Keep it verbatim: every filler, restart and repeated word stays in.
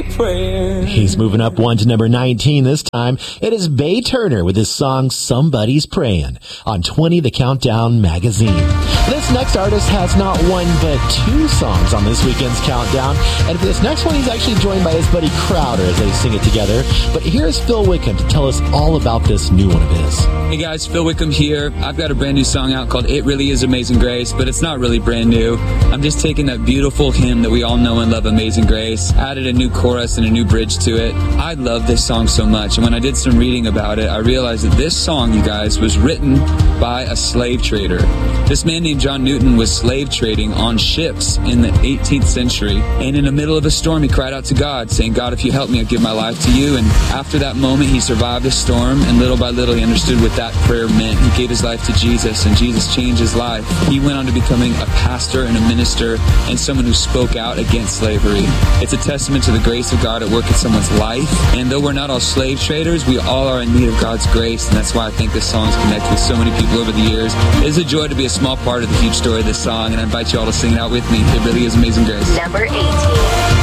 be praying. He's moving up one to number nineteen this time. It is Bay Turner with his song Somebody's Praying on twenty The Countdown magazine. This next artist has not one but two songs on this weekend's countdown. And for this next one, he's actually joined by his buddy Crowder as they sing it together. But here's Phil Wickham to tell us all about this new one of his. Hey guys, Phil Wickham here. I've got a brand new song out called It Really Is Amazing Grace, but it's not really brand new. I'm just taking that beautiful hymn that we all know and love, Amazing Grace, added a new chorus and a new bridge to it. I love this song so much, and when I did some reading about it, I realized that this song, you guys, was written by a slave trader. This man named John Newton was slave trading on ships in the eighteenth century, and in the middle of a storm, he cried out to God, saying, God, if you help me, I'll give my life to you. And after that moment, he survived the storm, and little by little, he understood what that prayer meant. He gave his life to Jesus, and Jesus changed his life. He went on to becoming a pastor and a minister and someone who spoke out against slavery. It's a testament to the grace of God at work in someone's life, and though we're not all slave traders, we all are in need of God's grace, and that's why I think this song's connected with so many people over the years. It is a joy to be a small part of the huge story of this song, and I invite you all to sing it out with me. It really is Amazing Grace. Number eighteen.